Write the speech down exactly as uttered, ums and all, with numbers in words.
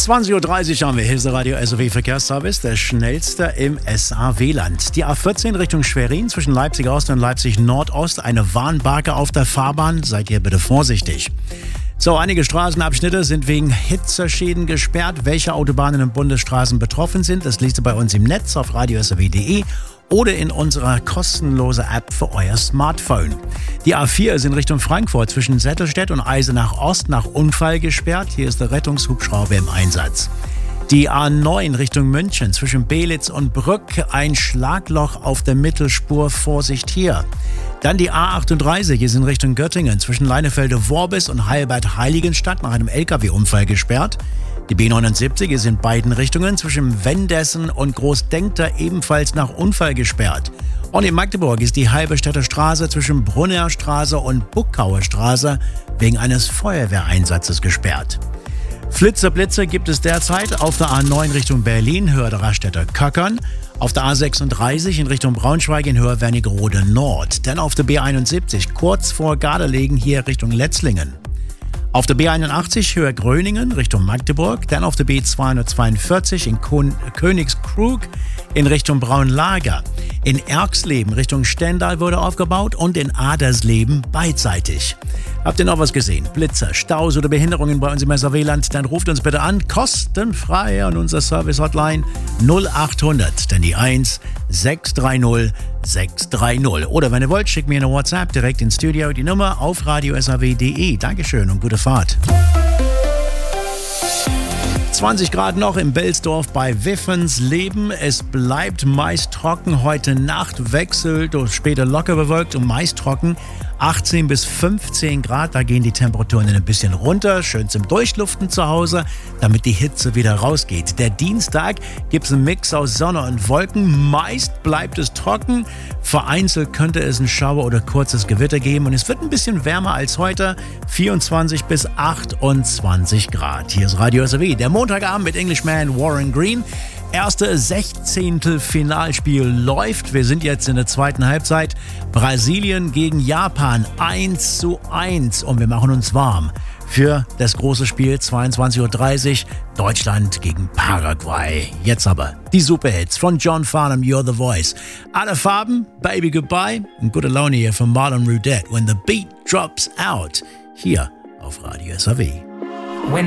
zwanzig Uhr dreißig haben wir. Hier ist der Radio S O W Verkehrsservice, der schnellste im S A W-Land. Die A vierzehn Richtung Schwerin zwischen Leipzig Ost und Leipzig Nordost. Eine Warnbarke auf der Fahrbahn. Seid ihr bitte vorsichtig. So, einige Straßenabschnitte sind wegen Hitzeschäden gesperrt. Welche Autobahnen und Bundesstraßen betroffen sind, das liest ihr bei uns im Netz auf radio s o w punkt d e oder in unserer kostenlosen App für euer Smartphone. Die A vier ist in Richtung Frankfurt zwischen Settelstedt und Eisenach Ost nach Unfall gesperrt. Hier ist der Rettungshubschrauber im Einsatz. Die A neun Richtung München zwischen Belitz und Brück, ein Schlagloch auf der Mittelspur, Vorsicht hier. Dann die A achtunddreißig ist in Richtung Göttingen zwischen Leinefelde-Worbis und Heilbad-Heiligenstadt nach einem L K W-Unfall gesperrt. Die B neunundsiebzig ist in beiden Richtungen zwischen Wendessen und Großdenkter ebenfalls nach Unfall gesperrt. Und in Magdeburg ist die Halberstädter Straße zwischen Brunner Straße und Buckauer Straße wegen eines Feuerwehreinsatzes gesperrt. Flitzerblitze gibt es derzeit auf der A neun Richtung Berlin, Höhe der Raststätter Köckern, auf der A sechsunddreißig in Richtung Braunschweig in Höhe Wernigerode Nord, dann auf der B einundsiebzig kurz vor Gardelegen hier Richtung Letzlingen. Auf der B einundachtzig Höhe Gröningen Richtung Magdeburg, dann auf der B zweihundertzweiundvierzig in Königskrug in Richtung Braunlager. In Erxleben Richtung Stendal wurde aufgebaut und in Adersleben beidseitig. Habt ihr noch was gesehen? Blitzer, Staus oder Behinderungen bei uns im S A W-Land? Dann ruft uns bitte an, kostenfrei an unser Service-Hotline null achthundert, dann die eins sechs drei null sechs drei null. Oder wenn ihr wollt, schickt mir eine WhatsApp direkt ins Studio, die Nummer auf radio s a w punkt d e. Dankeschön und gute Fahrt. zwanzig Grad noch in Belsdorf bei Wiffensleben. Es bleibt meist trocken. Heute Nacht wechselt und später locker bewölkt und meist trocken. achtzehn bis fünfzehn Grad, da gehen die Temperaturen ein bisschen runter. Schön zum Durchluften zu Hause, damit die Hitze wieder rausgeht. Der Dienstag gibt es einen Mix aus Sonne und Wolken. Meist bleibt es trocken. Vereinzelt könnte es einen Schauer oder kurzes Gewitter geben. Und es wird ein bisschen wärmer als heute. vierundzwanzig bis achtundzwanzig Grad. Hier ist Radio S O W. Der Montagabend mit Englishman Warren Green. Erste Sechzehntel-Finalspiel läuft. Wir sind jetzt in der zweiten Halbzeit. Brasilien gegen Japan eins zu eins. Und wir machen uns warm für das große Spiel zweiundzwanzig Uhr dreißig. Deutschland gegen Paraguay. Jetzt aber die Superhits von John Farnham, You're the Voice. Alle Farben, Baby Goodbye und gute Laune hier von Marlon Rudette. When the beat drops out. Hier auf Radio S A W.